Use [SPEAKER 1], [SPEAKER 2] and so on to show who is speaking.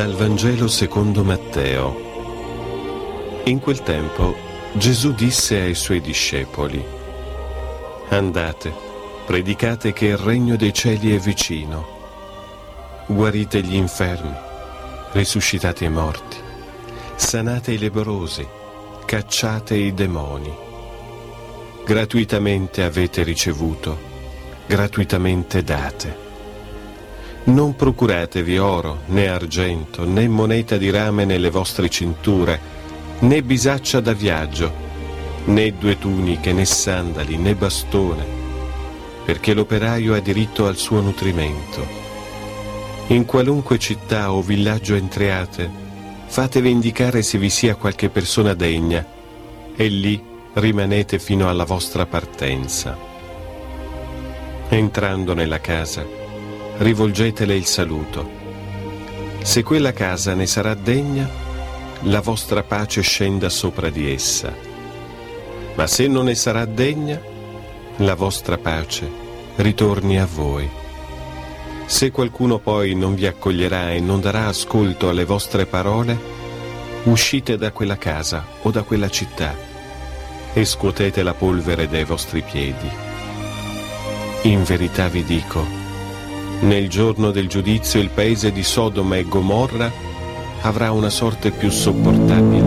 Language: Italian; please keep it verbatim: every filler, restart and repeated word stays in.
[SPEAKER 1] Dal Vangelo secondo Matteo. In quel tempo Gesù disse ai suoi discepoli: andate, predicate che il regno dei cieli è vicino. Guarite gli infermi, risuscitate i morti, sanate i lebbrosi, cacciate i demoni. Gratuitamente avete ricevuto, gratuitamente date. Non procuratevi oro, né argento, né moneta di rame nelle vostre cinture, né bisaccia da viaggio, né due tuniche, né sandali, né bastone, perché l'operaio ha diritto al suo nutrimento. In qualunque città o villaggio entriate, fatevi indicare se vi sia qualche persona degna, e lì rimanete fino alla vostra partenza. Entrando nella casa, rivolgetele il saluto. Se quella casa ne sarà degna, la vostra pace scenda sopra di essa. Ma se non ne sarà degna, la vostra pace ritorni a voi. Se qualcuno poi non vi accoglierà e non darà ascolto alle vostre parole, uscite da quella casa o da quella città e scuotete la polvere dai vostri piedi. In verità vi dico, nel giorno del giudizio il paese di Sodoma e Gomorra avrà una sorte più sopportabile